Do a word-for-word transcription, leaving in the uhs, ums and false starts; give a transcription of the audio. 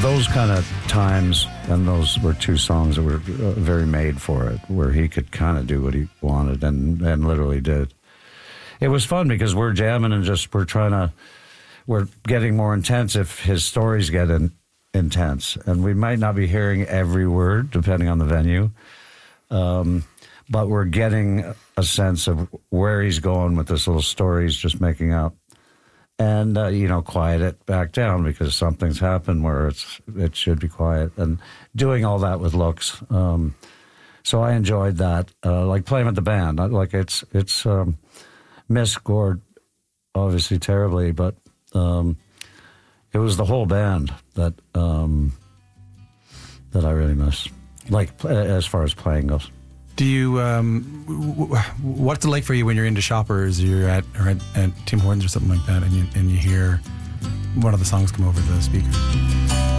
those kind of times, and those were two songs that were uh, very made for it, where he could kind of do what he wanted and, and literally did. It was fun because we're jamming and just we're trying to, we're getting more intense if his stories get in, intense. And we might not be hearing every word, depending on the venue, um, but we're getting a sense of where he's going with this little story he's just making up. And, uh, you know, quiet it back down because something's happened where it's it should be quiet. And doing all that with looks. Um, so I enjoyed that, uh, like playing with the band. Like it's, it's um, missed Gord, obviously, terribly, but um, it was the whole band that um, that I really miss, like as far as playing goes. Do you, um, w- what's it like for you when you're into Shoppers, you're at, or at, at Tim Hortons or something like that, and you, and you hear one of the songs come over the speakers?